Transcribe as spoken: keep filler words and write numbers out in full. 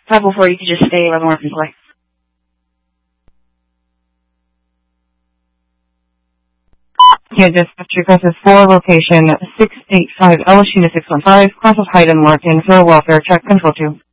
five oh four, you can just stay around the Morphin Play. Yeah, dispatch request is for location six eight five L, Sheena six one five, cross of Hyde and Larkin for a welfare check, control two.